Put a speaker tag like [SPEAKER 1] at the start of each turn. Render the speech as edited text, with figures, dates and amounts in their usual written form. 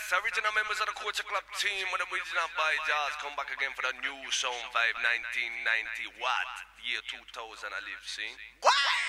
[SPEAKER 1] original members of the Culture Club team with the original by Jazz come back again for the new Sound Vibe 1990. What? Year 2000 I live, see?
[SPEAKER 2] What?